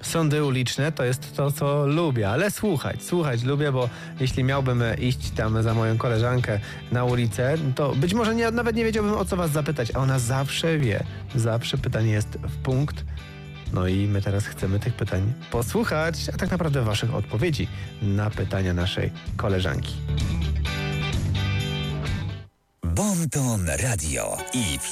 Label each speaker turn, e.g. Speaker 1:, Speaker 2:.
Speaker 1: Sądy uliczne to jest to, co lubię, ale słuchać lubię, bo jeśli miałbym iść tam za moją koleżankę na ulicę, to być może nawet nie wiedziałbym, o co was zapytać, a ona zawsze wie. Zawsze pytanie jest w punkt. No i my teraz chcemy tych pytań posłuchać, a tak naprawdę waszych odpowiedzi na pytania naszej koleżanki.
Speaker 2: Bon Ton Radio i